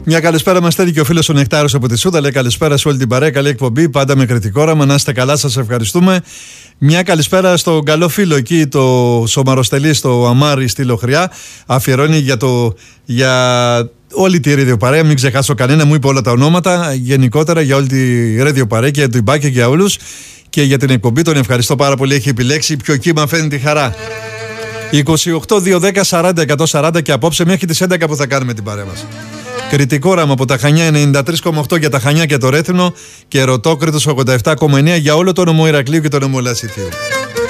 Μια καλησπέρα μας στέλνει και ο φίλος ο Νεκτάρος από τη Σούδα. Λέει καλησπέρα σε όλη την παρέα. Καλή εκπομπή. Πάντα με κριτικό όραμα. Να είστε καλά, σας ευχαριστούμε. Μια καλησπέρα στον καλό φίλο εκεί, το Σομαροστελή, στο Αμάρι στη Λοχριά. Αφιερώνει για όλη τη ραδιοπαρέα. Μην ξεχάσω κανένα, μου είπε όλα τα ονόματα. Γενικότερα για όλη τη ραδιοπαρέα και για το Ιμπάκι και για όλους. Και για την εκπομπή τον ευχαριστώ πάρα πολύ. Έχει επιλέξει ποιο κύμα φαίνει τη χαρά. 28-210-40-140 και απόψε μέχρι τις 11 που θα κάνουμε την παρέα μας. Κριτικό όραμα από τα Χανιά 93,8 για τα Χανιά και το Ρέθινο και Ερωτόκριτος 87,9 για όλο το νομό Ηρακλείου και το νομό Λασιθίου.